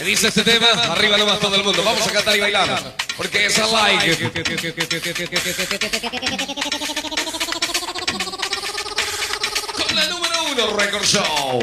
dice este tema, arriba nomás todo el mundo. Vamos a cantar y bailar. Porque es el like. Con la número 1, Record Show.